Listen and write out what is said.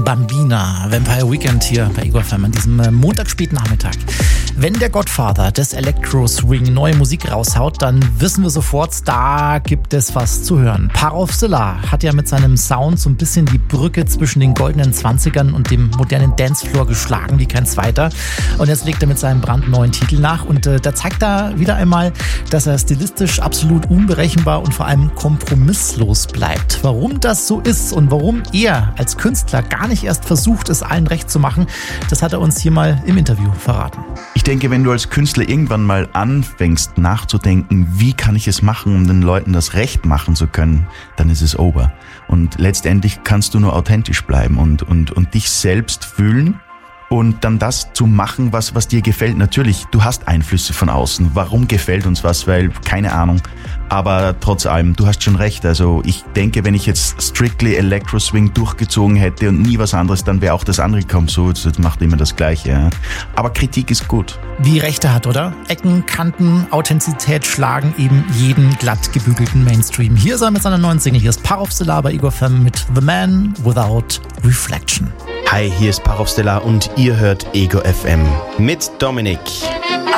Bambina, Vampire Weekend hier bei Ego FM an diesem Montagsspätnachmittag. Wenn der Godfather des Electro Swing neue Musik raushaut, dann wissen wir sofort, da gibt es was zu hören. Parov Stelar hat ja mit seinem Sound so ein bisschen die Brücke zwischen den goldenen 20ern und dem modernen Dancefloor geschlagen wie kein zweiter. Und jetzt legt er mit seinem brandneuen Titel nach und da zeigt er wieder einmal, dass er stilistisch absolut unberechenbar und vor allem kompromisslos bleibt. Warum das so ist und warum er als Künstler gar nicht erst versucht, es allen recht zu machen, das hat er uns hier mal im Interview verraten. Ich denke, wenn du als Künstler irgendwann mal anfängst nachzudenken, wie kann ich es machen, um den Leuten das Recht machen zu können, dann ist es over. Und letztendlich kannst du nur authentisch bleiben und dich selbst fühlen und dann das zu machen, was dir gefällt. Natürlich, du hast Einflüsse von außen. Warum gefällt uns was? Weil, keine Ahnung. Aber trotz allem, du hast schon recht. Also ich denke, wenn ich jetzt strictly Electro Swing durchgezogen hätte und nie was anderes, dann wäre auch das andere gekommen. So, das macht immer das Gleiche. Ja. Aber Kritik ist gut. Wie Recht er hat, oder? Ecken, Kanten, Authentizität schlagen eben jeden glatt gebügelten Mainstream. Hier ist er mit seiner neuen Single. Hier ist Parov Stelar bei Ego FM mit The Man Without Reflection. Hi, hier ist Parov Stelar und ihr hört Ego FM mit Dominik.